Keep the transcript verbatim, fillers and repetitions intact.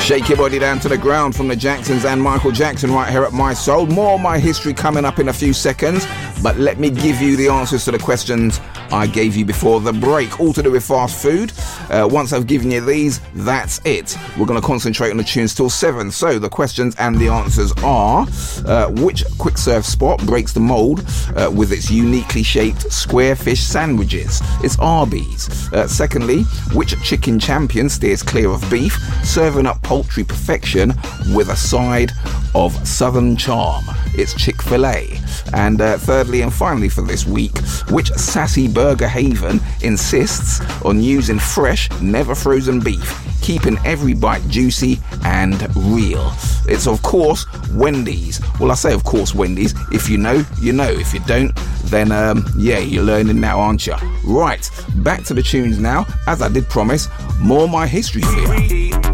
Shake your body down to the ground from the Jacksons and Michael Jackson right here at My Soul. More of my history coming up in a few seconds, but let me give you the answers to the questions I gave you before the break, all to do with fast food. Uh, once I've given you these, that's it. We're going to concentrate on the tunes till seven. So the questions and the answers are, uh, which quick serve spot breaks the mould uh, with its uniquely shaped square fish sandwiches? It's Arby's. Uh, secondly, which chicken champion steers clear of beef, serving up poultry perfection with a side of southern charm? It's Chick-fil-A. And uh, thirdly and finally for this week, which sassy burger haven insists on using fresh, never frozen beef, keeping every bite juicy and real? It's of course Wendy's. Well, I say of course Wendy's. If you know, you know. If you don't, then um, yeah, you're learning now, aren't you? Right, back to the tunes now. As I did promise, more My History for you.